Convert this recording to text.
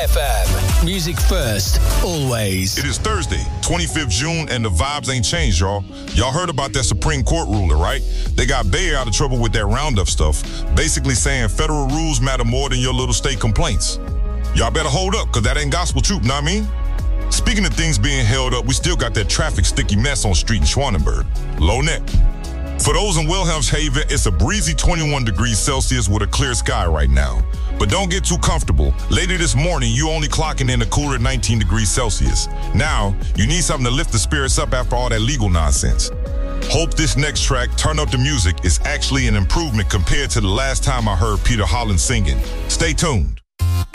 FM. Music first, always. It is Thursday, 25th June, and the vibes ain't changed, y'all. Y'all heard about that Supreme Court ruler, right? They got Bayer out of trouble with that Roundup stuff, basically saying federal rules matter more than your little state complaints. Y'all better hold up, because that ain't gospel truth, know what I mean? Speaking of things being held up, we still got that traffic sticky mess on street in Schwanenberg. Low net. For those in Wilhelmshaven, it's a breezy 21 degrees Celsius with a clear sky right now. But don't get too comfortable. Later this morning, you only clocking in a cooler 19 degrees Celsius. Now, you need something to lift the spirits up after all that legal nonsense. Hope this next track, Turn Up the Music, is actually an improvement compared to the last time I heard Peter Holland singing. Stay tuned.